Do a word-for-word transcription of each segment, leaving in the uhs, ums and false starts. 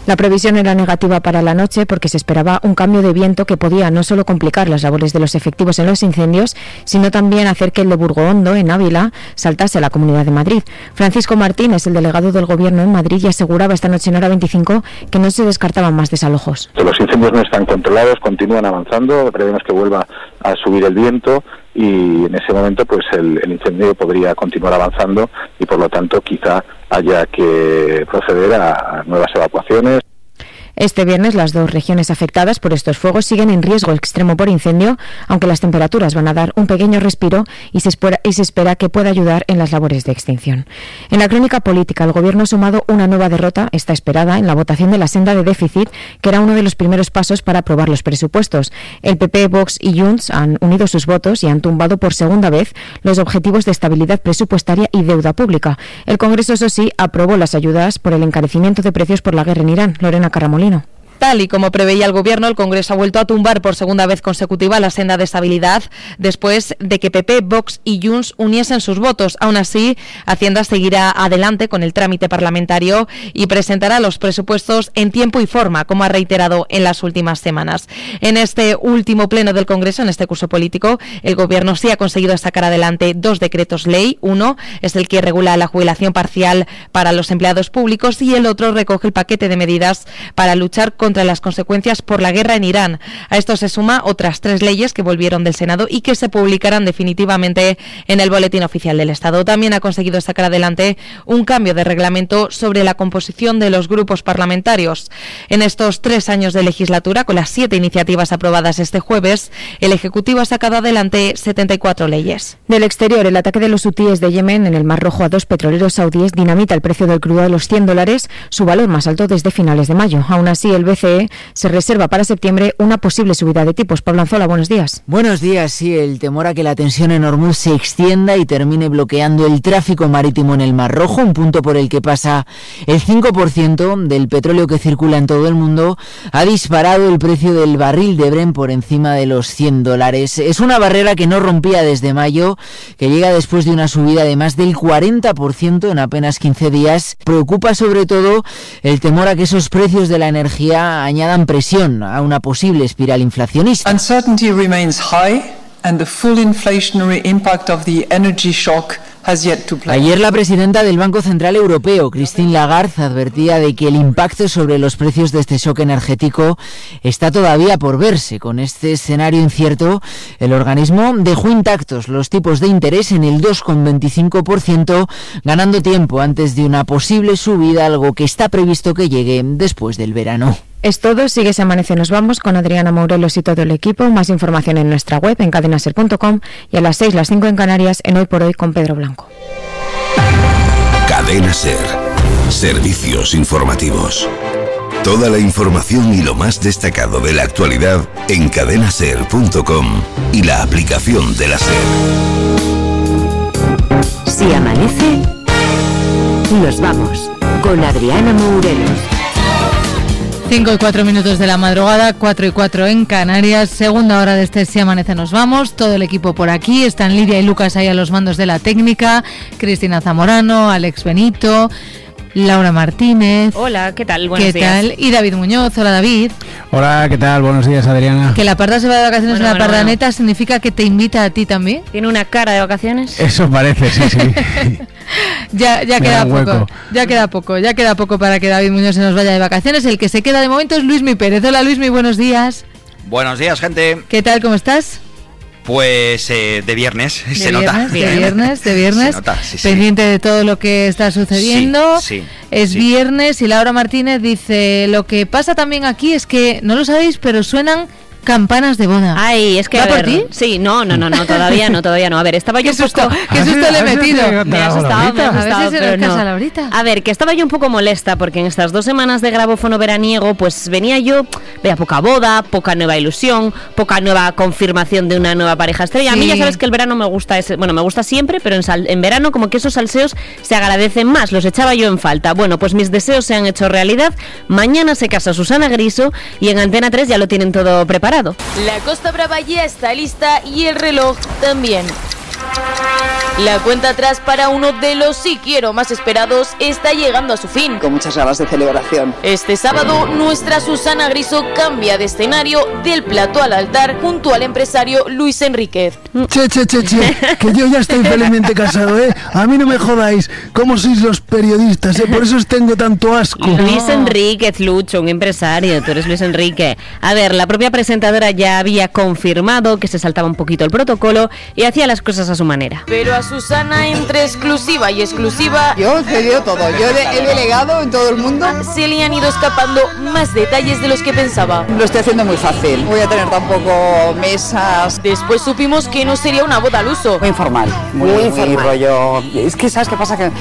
La previsión era negativa para la noche porque se esperaba un cambio de viento que podía no solo complicar las labores de los efectivos en los incendios, sino también hacer que el de Burgoondo, en Ávila, saltase a la Comunidad de Madrid. Francisco Martínez, el delegado del Gobierno en Madrid, y aseguraba esta noche en Hora veinticinco que no se descartaban más desalojos. Los incendios no están controlados, continúan avanzando, prevemos que vuelva a subir el viento y en ese momento pues el, el incendio podría continuar avanzando y por lo tanto quizá haya que proceder a, a nuevas evacuaciones. Este viernes las dos regiones afectadas por estos fuegos siguen en riesgo extremo por incendio, aunque las temperaturas van a dar un pequeño respiro y se espera, y se espera que pueda ayudar en las labores de extinción. En la crónica política, el Gobierno ha sumado una nueva derrota, esta esperada, en la votación de la senda de déficit, que era uno de los primeros pasos para aprobar los presupuestos. El P P, Vox y Junts han unido sus votos y han tumbado por segunda vez los objetivos de estabilidad presupuestaria y deuda pública. El Congreso, eso sí, aprobó las ayudas por el encarecimiento de precios por la guerra en Irán. Lorena Caramolino. Tal y como preveía el Gobierno, el Congreso ha vuelto a tumbar por segunda vez consecutiva la senda de estabilidad después de que P P, Vox y Junts uniesen sus votos. Aún así, Hacienda seguirá adelante con el trámite parlamentario y presentará los presupuestos en tiempo y forma, como ha reiterado en las últimas semanas. En este último pleno del Congreso, en este curso político, el Gobierno sí ha conseguido sacar adelante dos decretos ley. Uno es el que regula la jubilación parcial para los empleados públicos y el otro recoge el paquete de medidas para luchar contra contra las consecuencias por la guerra en Irán. A esto se suma otras tres leyes que volvieron del Senado y que se publicarán definitivamente en el Boletín Oficial del Estado. También ha conseguido sacar adelante un cambio de reglamento sobre la composición de los grupos parlamentarios. En estos tres años de legislatura, con las siete iniciativas aprobadas este jueves, el Ejecutivo ha sacado adelante setenta y cuatro leyes. Del exterior, el ataque de los hutíes de Yemen en el Mar Rojo a dos petroleros saudíes dinamita el precio del crudo a los cien dólares, su valor más alto desde finales de mayo. Aún así, el B C E se reserva para septiembre una posible subida de tipos. Pablo Anzola, buenos días. Buenos días, sí, el temor a que la tensión en Hormuz se extienda y termine bloqueando el tráfico marítimo en el Mar Rojo, un punto por el que pasa el cinco por ciento del petróleo que circula en todo el mundo, ha disparado el precio del barril de Brent por encima de los cien dólares. Es una barrera que no rompía desde mayo, que llega después de una subida de más del cuarenta por ciento en apenas quince días. Preocupa sobre todo el temor a que esos precios de la energía añadan presión a una posible espiral inflacionista. Uncertainty remains high and the full inflationary impact of the energy shock has yet to play. Ayer la presidenta del Banco Central Europeo, Christine Lagarde, advertía de que el impacto sobre los precios de este shock energético está todavía por verse. Con este escenario incierto, el organismo dejó intactos los tipos de interés en el dos coma veinticinco por ciento, ganando tiempo antes de una posible subida, algo que está previsto que llegue después del verano. Es todo, sigue Se Amanece, nos vamos con Adriana Morelos y todo el equipo. Más información en nuestra web, en cadena ser punto com, y a las seis, las cinco en Canarias, en Hoy por Hoy con Pedro Blanco. Cadena Ser. Servicios informativos. Toda la información y lo más destacado de la actualidad en cadena ser punto com y la aplicación de la SER. Si amanece, nos vamos con Adriana Morelos. cinco y cuatro minutos de la madrugada, cuatro y cuatro en Canarias, segunda hora de este Si Amanece Nos Vamos, todo el equipo por aquí, están Lidia y Lucas ahí a los mandos de la técnica, Cristina Zamorano, Alex Benito, Laura Martínez. Hola, ¿qué tal? Buenos ¿Qué días. tal? Y David Muñoz. Hola, David. Hola, ¿qué tal? Buenos días, Adriana. Que la Parda se va de vacaciones Bueno, en la bueno, Pardaneta, bueno. ¿Significa que te invita a ti también? ¿Tiene una cara de vacaciones? Eso parece, sí, sí. ya ya queda poco, ya queda poco, ya queda poco para que David Muñoz se nos vaya de vacaciones. El que se queda de momento es Luismi Pérez. Hola, Luismi, buenos días. Buenos días, gente. ¿Qué tal? ¿Cómo estás? Pues eh, de viernes, de se viernes, nota. De viernes, de viernes. Se nota, sí, sí. Pendiente de todo lo que está sucediendo. Sí, sí, es sí. viernes y Laura Martínez dice, lo que pasa también aquí es que, no lo sabéis, pero suenan campanas de boda. Ay, es que ¿Va a por ver, ti? Sí, no, no, no, no, todavía no, todavía no. A ver, estaba yo un poco... ¿Qué susto le he metido? Me ha asustado, me ha A asustado, veces pero en casa, no. Laurita. A ver, que estaba yo un poco molesta porque en estas dos semanas de grabófono veraniego, pues venía yo, veía poca boda, poca nueva ilusión, poca nueva confirmación de una nueva pareja estrella. Sí. A mí ya sabes que el verano me gusta, ese, bueno, me gusta siempre, pero en, sal, en verano como que esos salseos se agradecen más, los echaba yo en falta. Bueno, pues mis deseos se han hecho realidad. Mañana se casa Susana Griso y en Antena tres ya lo tienen todo preparado. La Costa Brava ya está lista y el reloj también. La cuenta atrás para uno de los sí quiero más esperados está llegando a su fin. Con muchas ganas de celebración. Este sábado, nuestra Susana Griso cambia de escenario del plató al altar junto al empresario Luis Enríquez. Che, che, che, che, que yo ya estoy felizmente casado, ¿eh? A mí no me jodáis, ¿cómo sois los periodistas, eh? Por eso os tengo tanto asco. Luis Enríquez, Lucho, un empresario, tú eres Luis Enrique. A ver, la propia presentadora ya había confirmado que se saltaba un poquito el protocolo y hacía las cosas a su manera. Pero a Susana, entre exclusiva y exclusiva, yo he cedido todo, yo he delegado en todo el mundo. Se le han ido escapando más detalles de los que pensaba. Lo estoy haciendo muy fácil, voy a tener tampoco mesas. Después supimos que no sería una boda al uso. Muy informal, muy, muy, muy informal. Rollo. Es que ¿sabes qué pasa? Que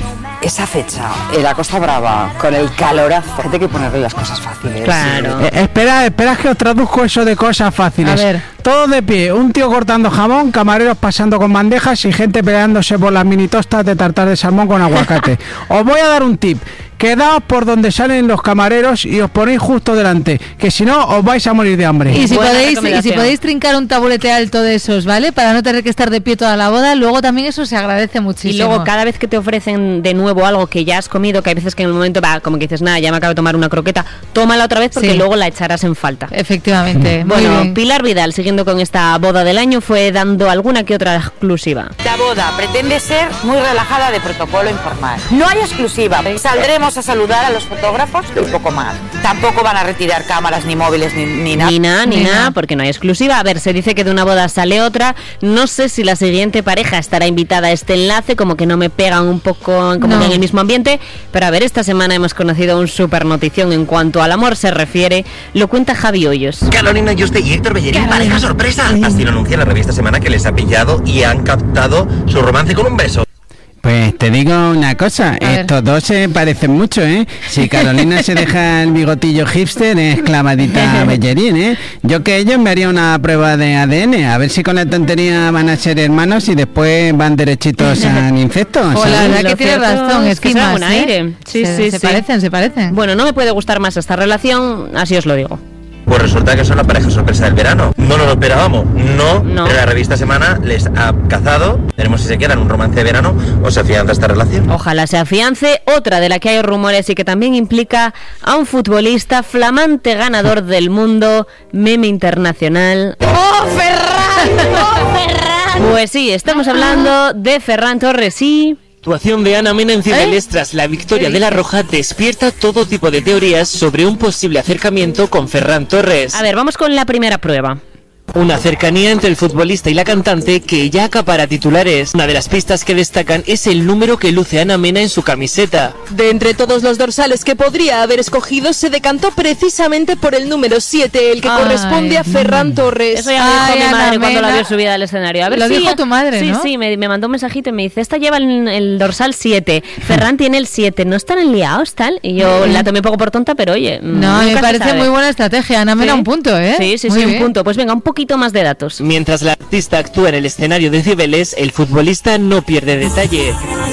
esa fecha, en la Costa Brava, con el calorazo, gente que ponerle las cosas fáciles. Claro. Eh, espera, espera que os traduzco eso de cosas fáciles. A ver. Todo de pie, un tío cortando jamón, camareros pasando con bandejas y gente peleándose por las mini tostas de tartar de salmón con aguacate. Os voy a dar un tip. Quedaos por donde salen los camareros y os ponéis justo delante, que si no os vais a morir de hambre. Y si, podéis, y si podéis trincar un taburete alto de esos, ¿vale? Para no tener que estar de pie toda la boda, luego también eso se agradece muchísimo. Y luego cada vez que te ofrecen de nuevo algo que ya has comido, que hay veces que en el momento va, como que dices, nada, ya me acabo de tomar una croqueta, tómala otra vez porque sí, luego la echarás en falta. Efectivamente. Mm. Bueno, Pilar Vidal, siguiendo con esta boda del año, fue dando alguna que otra exclusiva. La boda pretende ser muy relajada, de protocolo informal. No hay exclusiva. Saldremos a saludar a los fotógrafos y poco más. Tampoco van a retirar cámaras ni móviles ni, ni nada. Ni nada, ni, ni nada, porque no hay exclusiva. A ver, se dice que de una boda sale otra. No sé si la siguiente pareja estará invitada a este enlace, como que no me pegan un poco como no. en el mismo ambiente. Pero a ver, esta semana hemos conocido un super notición en cuanto al amor se refiere. Lo cuenta Javi Hoyos. Carolina Yuste y Héctor Bellerín, pareja sorpresa. Así lo anuncia la revista Semana, que les ha pillado y han captado su romance con un beso. Pues te digo una cosa, estos dos se parecen mucho, ¿eh? Si Carolina se deja el bigotillo hipster, es clavadita Bellerín, ¿eh? Yo que ellos me haría una prueba de A D N, a ver si con la tontería van a ser hermanos y después van derechitos al insecto. O la verdad que tienes razón, es que es un aire. Sí, se, sí, se sí. parecen, se parecen. Bueno, no me puede gustar más esta relación, así os lo digo. Pues resulta que son la pareja sorpresa del verano. No nos lo esperábamos, no, no. Pero la revista Semana les ha cazado. Veremos si se quedan un romance de verano o se afianza esta relación. Ojalá se afiance. Otra de la que hay rumores y que también implica a un futbolista flamante ganador del mundo, meme internacional. ¡Oh, Ferran! ¡Oh, Ferran! Pues sí, estamos hablando de Ferran Torres y... La actuación de Ana Mena en Cibeles ¿Eh? tras la victoria de la Roja despierta todo tipo de teorías sobre un posible acercamiento con Ferran Torres. A ver, vamos con la primera prueba. Una cercanía entre el futbolista y la cantante que ya acapara titulares. Una de las pistas que destacan es el número que luce Ana Mena en su camiseta. De entre todos los dorsales que podría haber escogido, se decantó precisamente por el número siete, el que Ay, corresponde a Ferran Torres. Eso ya me dijo Ay, mi madre Ana cuando Mena. la vio subida al escenario. A ver, Lo sí, dijo tu madre, sí, ¿no? Sí, sí, me, me mandó un mensajito y me dice, esta lleva el, el dorsal siete, Ferran tiene el siete, ¿no están liados tal? Y yo la tomé un poco por tonta, pero oye, no, me parece muy buena estrategia. Ana Mena, ¿Sí? un punto, ¿eh? Sí, sí, muy sí, bien. un punto. Pues venga, un poquito más de datos. Mientras la artista actúa en el escenario de Cibeles, el futbolista no pierde detalle.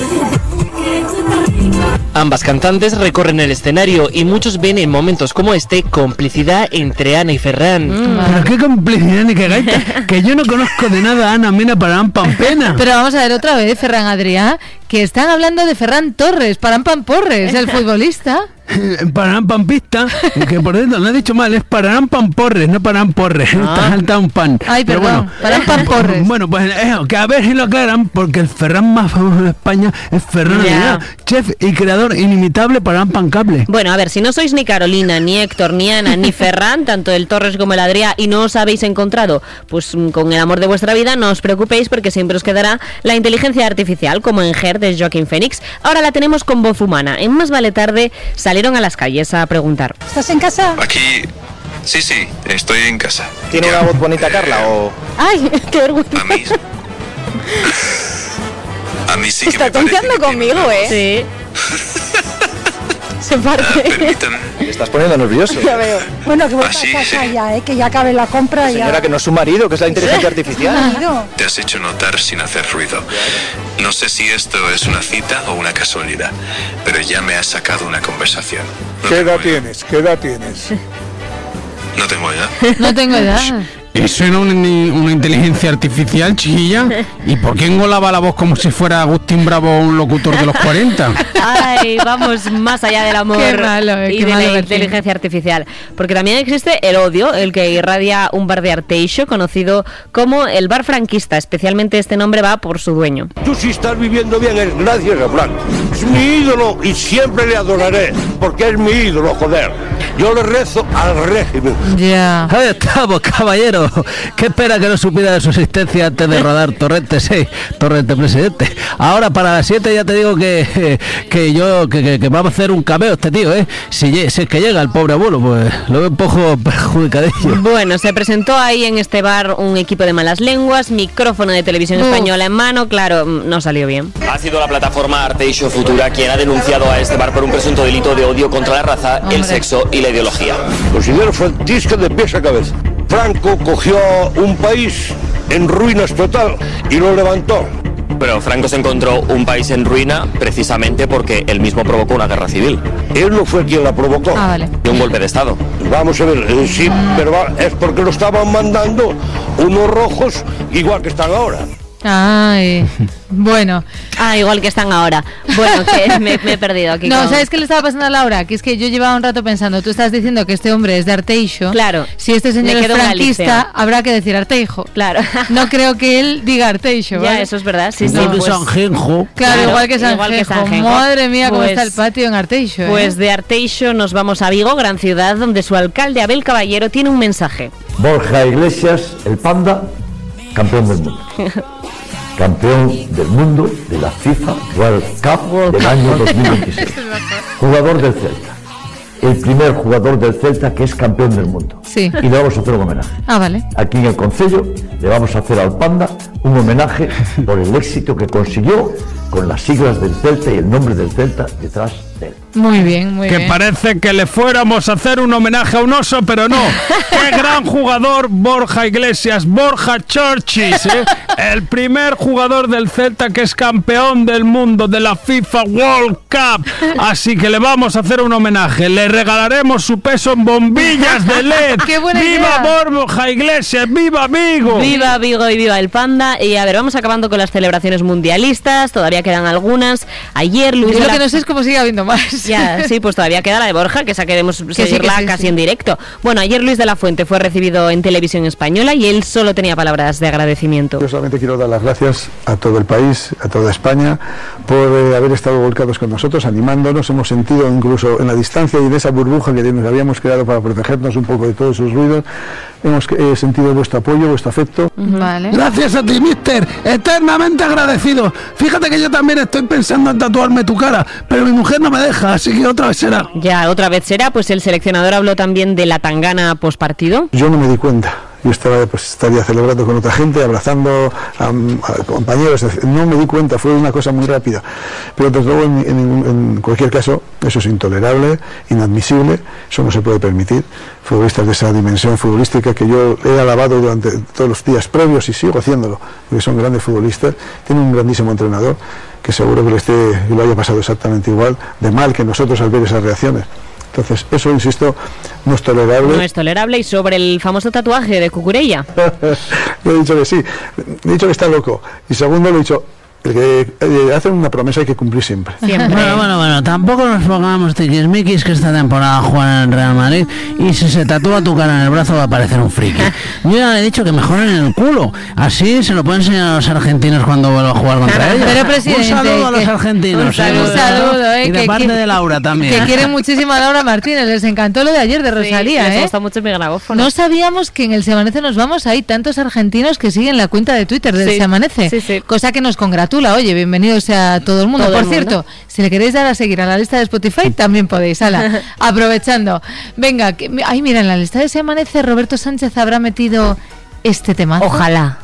Ambas cantantes recorren el escenario y muchos ven en momentos como este complicidad entre Ana y Ferran. Mm. Pero qué complicidad ni qué gaita, que yo no conozco de nada a Ana Mena para Pampena. Pero vamos a ver otra vez, Ferran Adrià, que están hablando de Ferran Torres, Paran Porres, el futbolista. Pararán Pampista, que por dentro no he dicho mal, es Pararán Pamporres, no Pararán Porres, ah. Está saltado un pan. Ay, pero perdón, bueno, Pararán Pamporres. Bueno, pues eh, que a ver si lo aclaran, porque el Ferran más famoso de España es Ferran Adrià, chef y creador inimitable Pararán Pancable. Bueno, a ver, si no sois ni Carolina, ni Héctor, ni Ana, ni Ferran, tanto el Torres como el Adrià, y no os habéis encontrado pues con el amor de vuestra vida, no os preocupéis porque siempre os quedará la inteligencia artificial, como en Her de Joaquín Phoenix. Ahora la tenemos con voz humana. En Más vale tarde salieron a las calles a preguntar. ¿Estás en casa? Aquí, sí, sí, estoy en casa. ¿Tiene una voz bonita Carla o...? Ay, qué vergüenza. A mí... A mí sí que Está me parece tonteando conmigo, ¿eh? Sí. Se parte. Ah, permítame. Te estás poniendo nervioso. Ya veo. Bueno, que voy Ah, a sí, casa sí. ya, ¿eh? Que ya acabe la compra. Señora, ya. que no es su marido, que es la inteligencia artificial. Te has hecho notar sin hacer ruido. No sé si esto es una cita o una casualidad, pero ya me has sacado una conversación. No ¿Qué edad tengo tienes? ¿Qué edad tienes? No tengo edad. No tengo edad. ¿Eso era una, una inteligencia artificial, chiquilla? ¿Y por qué engolaba la voz como si fuera Agustín Bravo, un locutor de los cuarenta? Ay, vamos más allá del amor Qué malo, eh, y qué de malo la perfil. inteligencia artificial. Porque también existe el odio, el que irradia un bar de Arteixo, conocido como el bar franquista. Especialmente este nombre va por su dueño. Tú sí estás viviendo bien, es gracias a Franco. Es mi ídolo y siempre le adoraré, porque es mi ídolo, joder. Yo le rezo al régimen. Ya. Ahí estamos, caballero. Qué pena que no supiera de su existencia antes de rodar Torrente seis, Torrente presidente. Ahora para las siete ya te digo que, que yo, que, que, que vamos a hacer un cameo este tío, ¿eh? Si, lle- si es que llega el pobre abuelo, pues lo veo un poco perjudicadillo. Bueno, se presentó ahí en este bar un equipo de malas lenguas, micrófono de televisión Uf. española en mano, claro, no salió bien. Ha sido la plataforma Arteixo Futura quien ha denunciado a este bar por un presunto delito de odio contra la raza, el sexo y la ideología. Considero franquista de pies a cabeza. Franco cogió un país en ruinas total y lo levantó. Pero Franco se encontró un país en ruina precisamente porque él mismo provocó una guerra civil. Él no fue quien la provocó. Ah, vale. Y un golpe de Estado. Vamos a ver, eh, sí, pero va- es porque lo estaban mandando unos rojos igual que están ahora. Ay, bueno. Ah, igual que están ahora. Bueno, que me, me he perdido aquí. No, con- ¿sabes qué le estaba pasando a Laura? Que es que yo llevaba un rato pensando, tú estás diciendo que este hombre es de Arteixo. Claro. Si este señor Me es quedo en franquista, Galicia. habrá que decir Arteijo. Claro. No creo que él diga Arteixo, Ya, ¿vale? eso es verdad. Sí, sí. Igual que pues- Sanjenjo. Claro, Claro, igual que Sanjenjo. igual que Sanjenjo. Madre mía, cómo Pues- está el patio en Arteixo, ¿eh? Pues de Arteixo nos vamos a Vigo, gran ciudad, donde su alcalde Abel Caballero tiene un mensaje. Borja Iglesias, el Panda, campeón del mundo. Campeón del mundo de la FIFA World Cup del año dos mil veintiséis. Jugador del Celta. El primer jugador del Celta que es campeón del mundo. Sí. Y le vamos a hacer un homenaje. Ah, vale. Aquí en el Concello le vamos a hacer al Panda un homenaje por el éxito que consiguió con las siglas del Celta y el nombre del Celta detrás de él. Muy bien, muy Que bien. parece que le fuéramos a hacer un homenaje a un oso, pero no. ¡Qué gran jugador Borja Iglesias! Borja Churchis, ¿eh? El primer jugador del Celta que es campeón del mundo de la FIFA World Cup. Así que le vamos a hacer un homenaje. Le regalaremos su peso en bombillas de L E D. ¡Qué buena ¡Viva idea! Borja Iglesias! ¡Viva Vigo! Viva Vigo y viva el Panda. Y a ver, vamos acabando con las celebraciones mundialistas. Todavía quedan algunas. Ayer Luis Yo de lo la... que no sé es cómo sigue habiendo más. Ya, sí, pues todavía queda la de Borja, que esa queremos sí, seguirla que sí, casi sí. en directo. Bueno, ayer Luis de la Fuente fue recibido en televisión española y él solo tenía palabras de agradecimiento. Yo solamente quiero dar las gracias a todo el país, a toda España, por eh, haber estado volcados con nosotros, animándonos. Hemos sentido incluso en la distancia y en esa burbuja que nos habíamos creado para protegernos un poco de todos esos ruidos, hemos eh, sentido vuestro apoyo, vuestro afecto. Vale. Gracias a ti, mister. Eternamente agradecido. Fíjate que yo también estoy pensando en tatuarme tu cara, pero mi mujer no me deja, así que otra vez será. Ya, otra vez será, pues el seleccionador habló también de la tangana pospartido. Yo no me di cuenta. Yo estaba, pues, estaría celebrando con otra gente, abrazando a, a compañeros. Es decir, no me di cuenta, fue una cosa muy rápida. Pero desde luego, en, en, en cualquier caso, eso es intolerable, inadmisible, eso no se puede permitir. Futbolistas de esa dimensión futbolística que yo he alabado durante todos los días previos y sigo haciéndolo, porque son grandes futbolistas, tienen un grandísimo entrenador, que seguro que le, esté, que lo haya pasado exactamente igual de mal que nosotros al ver esas reacciones. Entonces, eso, insisto, no es tolerable. No es tolerable. Y sobre el famoso tatuaje de Cucurella. Le he dicho que sí, le he dicho que está loco. Y segundo, le he dicho, el que eh, hace una promesa hay que cumplir siempre. Siempre. Bueno, bueno, bueno, tampoco nos pongamos tiquismiquis que esta temporada juegan en el Real Madrid y si se tatúa tu cara en el brazo va a parecer un friki. Yo ya le he dicho que mejoren el culo, así se lo pueden enseñar a los argentinos cuando vuelva a jugar contra ellos. Pero, presidente, un saludo a los que- argentinos. un saludo, eh, un saludo, eh, y de que- parte que- de Laura también. Que quiere muchísimo a Laura Martínez. Les encantó lo de ayer de Rosalía, les ¿eh? gusta mucho mi grabófono. No sabíamos que en el Se Amanece Nos Vamos hay tantos argentinos que siguen la cuenta de Twitter del Sí, Se Amanece. sí, sí. Cosa que nos congratula. Oye, bienvenido sea todo el mundo. Todo Por el mundo. cierto, si le queréis dar a seguir a la lista de Spotify, también podéis. Ala, aprovechando. Venga, que, ay, mira, en la lista de Se Amanece Roberto Sánchez habrá metido este tema. Ojalá.